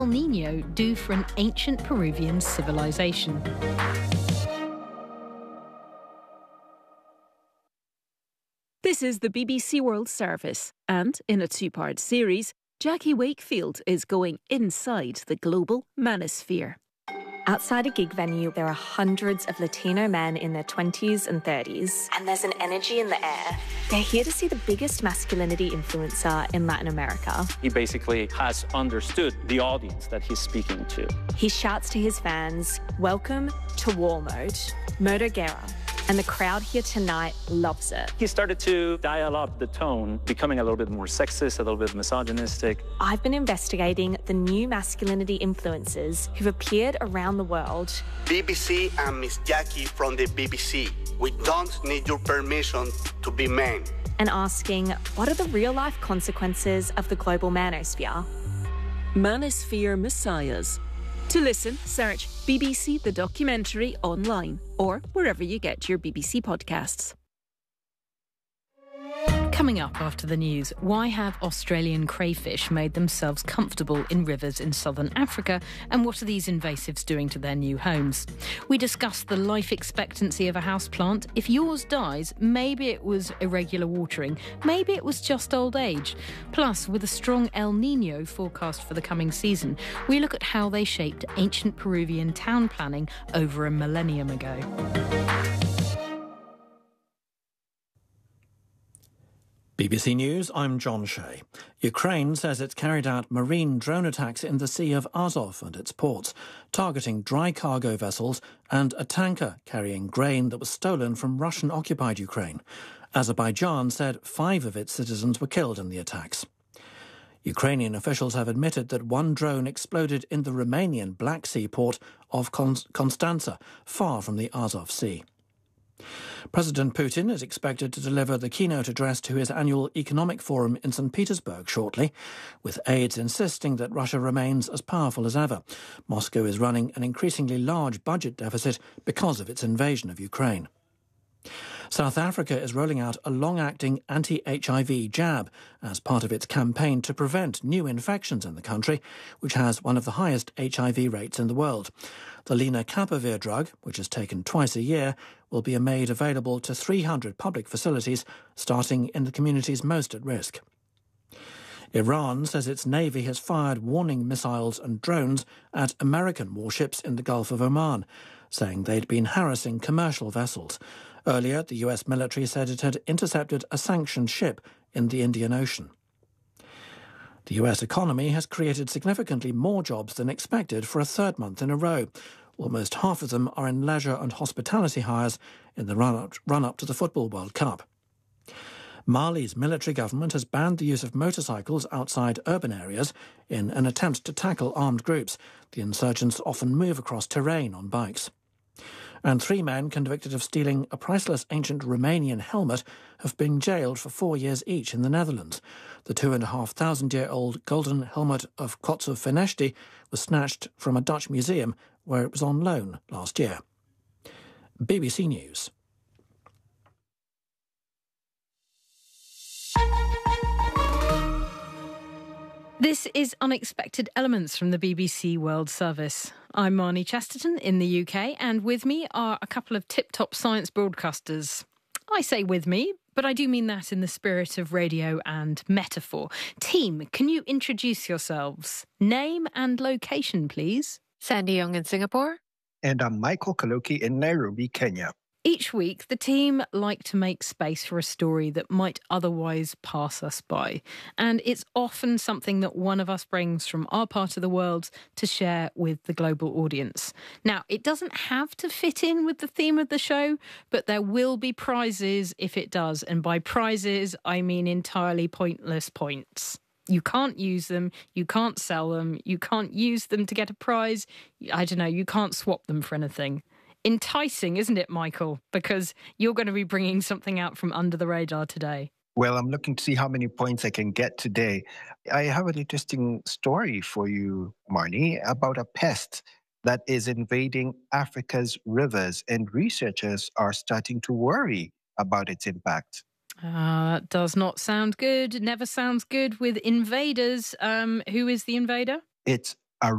El Nino do for an ancient Peruvian civilization? This is the BBC World Service, and in a two-part series, Jackie Wakefield is going inside the global manosphere. Outside a gig venue, there are hundreds of Latino men in their 20s and 30s, and there's an energy in the air. They're here to see the biggest masculinity influencer in Latin America. He basically has understood the audience that he's speaking to. He shouts to his fans, "Welcome to War Mode, Modo Guerra." And the crowd here tonight loves it. He started to dial up the tone, becoming a little bit more sexist, a little bit misogynistic. I've been investigating the new masculinity influencers who've appeared around the world. BBC and Miss Jackie from the BBC. We don't need your permission to be men. And asking, what are the real-life consequences of the global manosphere? Manosphere Messiahs. To listen, search BBC The Documentary online or wherever you get your BBC podcasts. Coming up after the news, why have Australian crayfish made themselves comfortable in rivers in southern Africa, and what are these invasives doing to their new homes? We discuss the life expectancy of a houseplant. If yours dies, maybe it was irregular watering, maybe it was just old age. Plus, with a strong El Nino forecast for the coming season, we look at how they shaped ancient Peruvian town planning over a millennium ago. BBC News, I'm John Shea. Ukraine says it's carried out marine drone attacks in the Sea of Azov and its ports, targeting dry cargo vessels and a tanker carrying grain that was stolen from Russian-occupied Ukraine. Azerbaijan said 5 of its citizens were killed in the attacks. Ukrainian officials have admitted that one drone exploded in the Romanian Black Sea port of Constanța, far from the Azov Sea. President Putin is expected to deliver the keynote address to his annual economic forum in St. Petersburg shortly, with aides insisting that Russia remains as powerful as ever. Moscow is running an increasingly large budget deficit because of its invasion of Ukraine. South Africa is rolling out a long-acting anti-HIV jab as part of its campaign to prevent new infections in the country, which has one of the highest HIV rates in the world. The lenacapavir drug, which is taken twice a year, will be made available to 300 public facilities, starting in the communities most at risk. Iran says its navy has fired warning missiles and drones at American warships in the Gulf of Oman, saying they'd been harassing commercial vessels. Earlier, the US military said it had intercepted a sanctioned ship in the Indian Ocean. The US economy has created significantly more jobs than expected for a third month in a row. Almost half of them are in leisure and hospitality hires in the run-up to the Football World Cup. Mali's military government has banned the use of motorcycles outside urban areas in an attempt to tackle armed groups. The insurgents often move across terrain on bikes. And 3 men convicted of stealing a priceless ancient Romanian helmet have been jailed for 4 years each in the Netherlands. The 2,500-year-old golden helmet of Kotsu Fenești was snatched from a Dutch museum where it was on loan last year. BBC News. This is Unexpected Elements from the BBC World Service. I'm Marnie Chesterton in the UK, and with me are a couple of tip-top science broadcasters. I say with me, but I do mean that in the spirit of radio and metaphor. Team, can you introduce yourselves? Name and location, please. Sandy Young in Singapore. And I'm Michael Kaloki in Nairobi, Kenya. Each week, the team like to make space for a story that might otherwise pass us by. And it's often something that one of us brings from our part of the world to share with the global audience. Now, it doesn't have to fit in with the theme of the show, but there will be prizes if it does. And by prizes, I mean entirely pointless points. You can't use them, you can't sell them, you can't use them to get a prize. I don't know, you can't swap them for anything. Enticing, isn't it, Michael? Because you're going to be bringing something out from under the radar today. Well, I'm looking to see how many points I can get today. I have an interesting story for you, Marnie, about a pest that is invading Africa's rivers, and researchers are starting to worry about its impact. That does not sound good. Never sounds good with invaders. Who is the invader? It's